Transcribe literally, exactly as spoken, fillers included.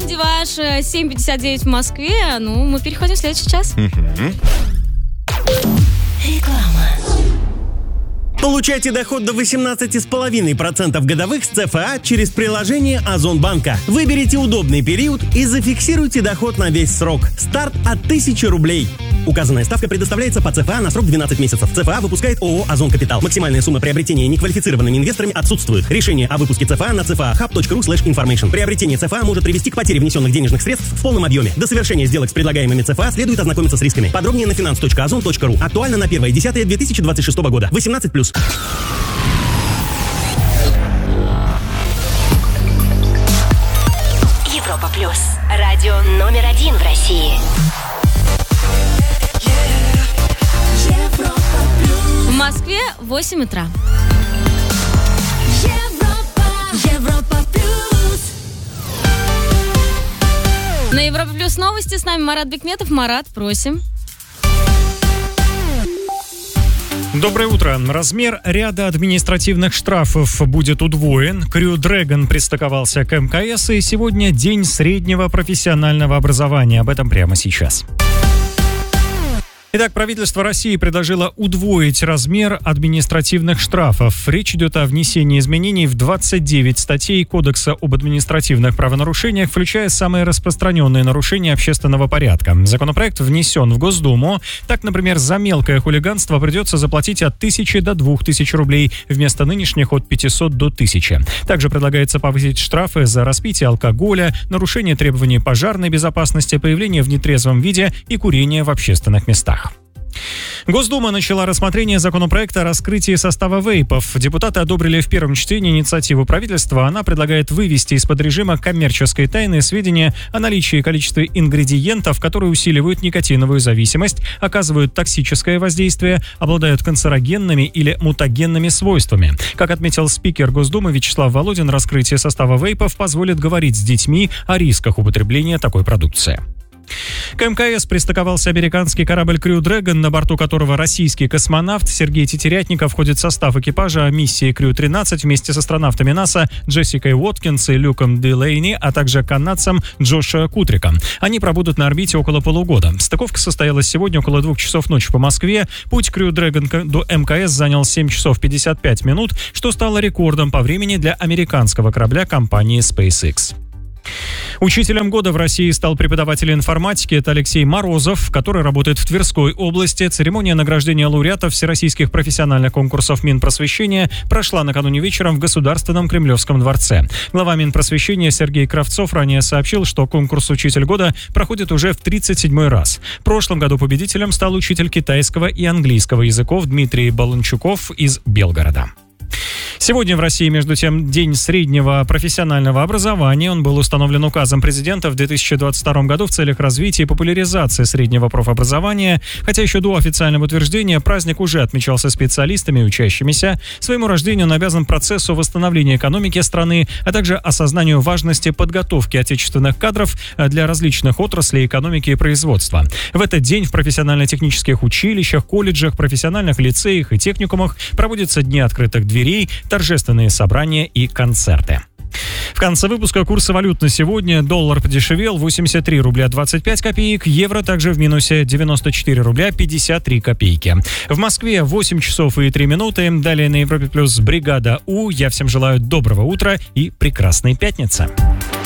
студии ваш семь пятьдесят девять в Москве. Ну, мы переходим в следующий час. Реклама. Получайте доход до восемнадцать целых пять десятых процента годовых с ЦФА через приложение Озонбанка. Выберите удобный период и зафиксируйте доход на весь срок. Старт от тысячи рублей. Указанная ставка предоставляется по ЦФА на срок двенадцать месяцев. ЦФА выпускает ООО «Озон Капитал». Максимальная сумма приобретения неквалифицированными инвесторами отсутствует. Решение о выпуске ЦФА на cfahub.ru слэш information. Приобретение ЦФА может привести к потере внесенных денежных средств в полном объеме. До совершения сделок с предлагаемыми ЦФА следует ознакомиться с рисками. Подробнее на finance точка озон точка ру. Актуально на первое десятое две тысячи двадцать шестого года. восемнадцать плюс. Европа плюс. Радио номер один в России. В Москве восемь утра. Европа, Европа плюс. На Европа плюс новости. С нами Марат Бекметов. Марат, просим. Доброе утро. Размер ряда административных штрафов будет удвоен. Crew Dragon пристыковался к МКС, и сегодня день среднего профессионального образования. Об этом прямо сейчас. Итак, правительство России предложило удвоить размер административных штрафов. Речь идет о внесении изменений в двадцать девять статей Кодекса об административных правонарушениях, включая самые распространенные нарушения общественного порядка. Законопроект внесен в Госдуму. Так, например, за мелкое хулиганство придется заплатить от тысячи до двух тысяч рублей, вместо нынешних от пятисот до тысячи. Также предлагается повысить штрафы за распитие алкоголя, нарушение требований пожарной безопасности, появление в нетрезвом виде и курение в общественных местах. Госдума начала рассмотрение законопроекта о раскрытии состава вейпов. Депутаты одобрили в первом чтении инициативу правительства. Она предлагает вывести из-под режима коммерческой тайны сведения о наличии и количестве ингредиентов, которые усиливают никотиновую зависимость, оказывают токсическое воздействие, обладают канцерогенными или мутагенными свойствами. Как отметил спикер Госдумы Вячеслав Володин, раскрытие состава вейпов позволит говорить с детьми о рисках употребления такой продукции. К МКС пристыковался американский корабль Crew Dragon, на борту которого российский космонавт Сергей Тетерятников входит в состав экипажа миссии Crew тринадцать вместе с астронавтами НАСА Джессикой Уоткинс и Люком Дилейни, а также канадцем Джошуа Кутриком. Они пробудут на орбите около полугода. Стыковка состоялась сегодня около двух часов ночи по Москве. Путь Crew Dragon до МКС занял семь часов пятьдесят пять минут, что стало рекордом по времени для американского корабля компании SpaceX. Учителем года в России стал преподаватель информатики. Это Алексей Морозов, который работает в Тверской области. Церемония награждения лауреатов всероссийских профессиональных конкурсов Минпросвещения прошла накануне вечером в Государственном Кремлевском дворце. Глава Минпросвещения Сергей Кравцов ранее сообщил, что конкурс «Учитель года» проходит уже в тридцать седьмой раз. В прошлом году победителем стал учитель китайского и английского языков Дмитрий Баланчуков из Белгорода. Сегодня в России, между тем, день среднего профессионального образования. Он был установлен указом президента в две тысячи двадцать втором году в целях развития и популяризации среднего профобразования. Хотя еще до официального утверждения праздник уже отмечался специалистами и учащимися. Своему рождению он обязан процессу восстановления экономики страны, а также осознанию важности подготовки отечественных кадров для различных отраслей экономики и производства. В этот день в профессионально-технических училищах, колледжах, профессиональных лицеях и техникумах проводятся дни открытых дверей, торжественные собрания и концерты. В конце выпуска курсы валют на сегодня. Доллар подешевел, восемьдесят три рубля двадцать пять копеек. Евро также в минусе, девяносто четыре рубля пятьдесят три копейки. В Москве восемь часов и три минуты. Далее на Европе плюс бригада У. Я всем желаю доброго утра и прекрасной пятницы.